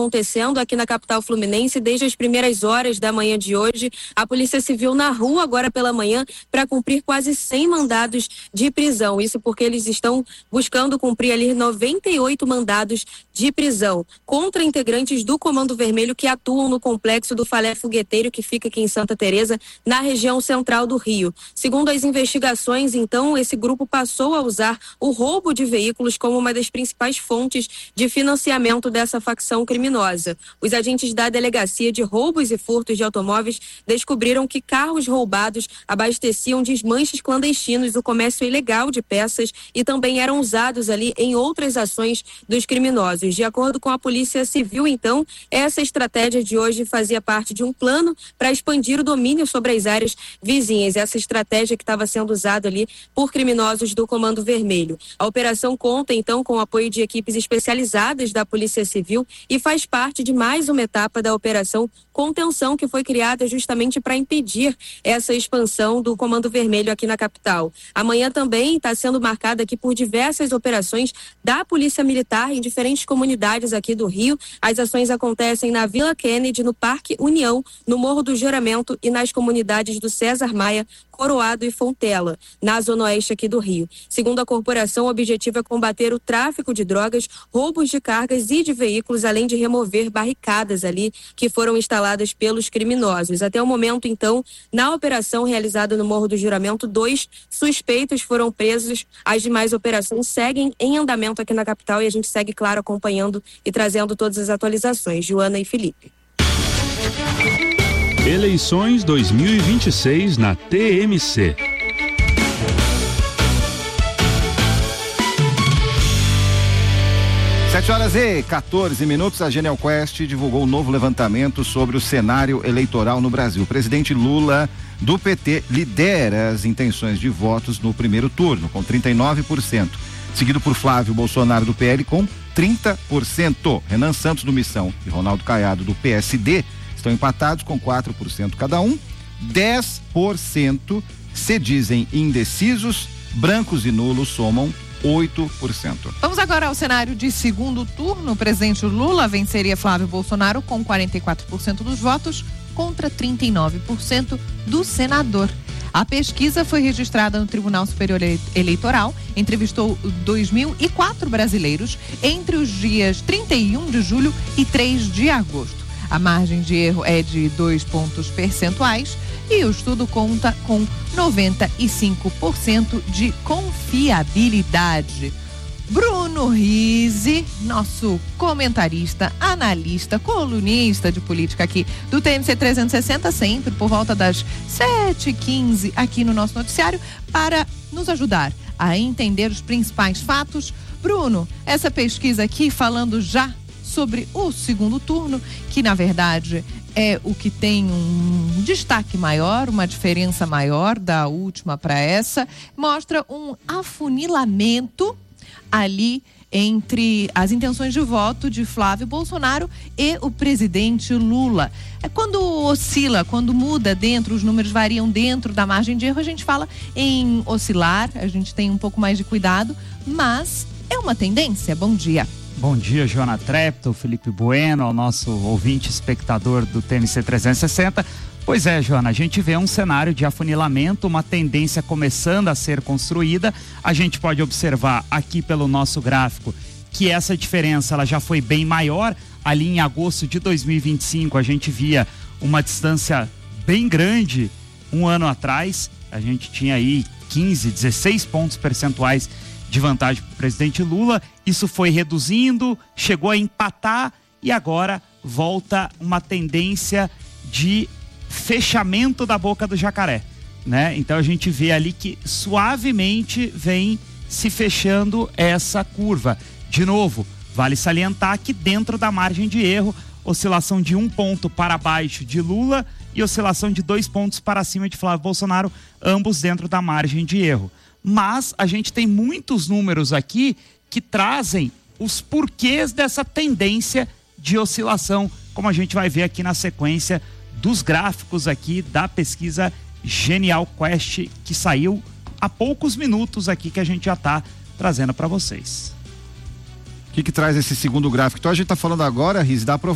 acontecendo aqui na capital fluminense desde as primeiras horas da manhã de hoje. A Polícia Civil na rua agora pela manhã para cumprir quase 100 mandados de prisão. Isso porque eles estão buscando cumprir ali 98 mandados de prisão contra integrantes do Comando Vermelho que atuam no complexo do Falé Fogueteiro, que fica aqui em Santa Teresa, na região central do Rio. Segundo as investigações, então, esse grupo passou a usar o roubo de veículos como uma das principais fontes de financiamento dessa facção criminosa. Os agentes da Delegacia de Roubos e Furtos de Automóveis descobriram que carros roubados abasteciam desmanches clandestinos do comércio ilegal de peças e também eram usados ali em outras ações dos criminosos. De acordo com a Polícia Civil, então, essa estratégia de hoje fazia parte de um plano para expandir o domínio sobre as áreas vizinhas. Essa estratégia que estava sendo usada ali por criminosos do Comando Vermelho. A operação conta, então, com o apoio de equipes especializadas da Polícia Civil e faz parte de mais uma etapa da Operação Contenção, que foi criada justamente para impedir essa expansão do Comando Vermelho aqui na capital. Amanhã também está sendo marcada aqui por diversas operações da Polícia Militar em diferentes comunidades aqui do Rio. As ações acontecem na Vila Kennedy, no Parque União, no Morro do Juramento e nas comunidades do César Maia, Coroado e Fontela, na zona oeste aqui do Rio. Segundo a corporação, o objetivo é combater o tráfico de drogas, roubos de cargas e de veículos, além de remover barricadas ali que foram instaladas pelos criminosos. Até o momento, então, na operação realizada no Morro do Juramento, 2 suspeitos foram presos. As demais operações seguem em andamento aqui na capital e a gente segue, claro, acompanhando e trazendo todas as atualizações. Joana e Felipe. Eleições 2026 na TMC. Sete horas e 14 minutos, a Genial Quest divulgou um novo levantamento sobre o cenário eleitoral no Brasil. O presidente Lula, do PT, lidera as intenções de votos no primeiro turno, com 39%, seguido por Flávio Bolsonaro, do PL, com 30%. Renan Santos, do Missão, e Ronaldo Caiado, do PSD, estão empatados com 4% cada um. 10% se dizem indecisos, brancos e nulos somam 8%. Vamos agora ao cenário de segundo turno. O presidente Lula venceria Flávio Bolsonaro com 44% dos votos contra 39% do senador. A pesquisa foi registrada no Tribunal Superior Eleitoral, entrevistou 2.004 brasileiros entre os dias 31 de julho e 3 de agosto. A margem de erro é de 2 pontos percentuais e o estudo conta com 95% de confiabilidade. Bruno Rizzi, nosso comentarista, analista, colunista de política aqui do TMC 360, sempre por volta das 7h15 aqui no nosso noticiário, para nos ajudar a entender os principais fatos. Bruno, essa pesquisa aqui falando já sobre o segundo turno, que na verdade é o que tem um destaque maior, uma diferença maior da última para essa, mostra um afunilamento ali entre as intenções de voto de Flávio Bolsonaro e o presidente Lula. É quando oscila, quando muda dentro, os números variam dentro da margem de erro, a gente fala em oscilar, a gente tem um pouco mais de cuidado, mas é uma tendência. Bom dia. Bom dia, Joana Trepto, Felipe Bueno, ao nosso ouvinte espectador do TMC 360. Pois é, Joana, a gente vê um cenário de afunilamento, uma tendência começando a ser construída. A gente pode observar aqui pelo nosso gráfico que essa diferença ela já foi bem maior. Ali em agosto de 2025 a gente via uma distância bem grande. Um ano atrás a gente tinha aí 15, 16 pontos percentuais de vantagem para o presidente Lula. Isso foi reduzindo, chegou a empatar e agora volta uma tendência de fechamento da boca do jacaré, né? Então a gente vê ali que suavemente vem se fechando essa curva. De novo, vale salientar que dentro da margem de erro, oscilação de 1 ponto para baixo de Lula e oscilação de 2 pontos para cima de Flávio Bolsonaro, ambos dentro da margem de erro. Mas a gente tem muitos números aqui que trazem os porquês dessa tendência de oscilação, como a gente vai ver aqui na sequência dos gráficos aqui da pesquisa Genial Quest, que saiu há poucos minutos aqui, que a gente já está trazendo para vocês. O que traz esse segundo gráfico? Então a gente está falando agora, Riz, da aprovação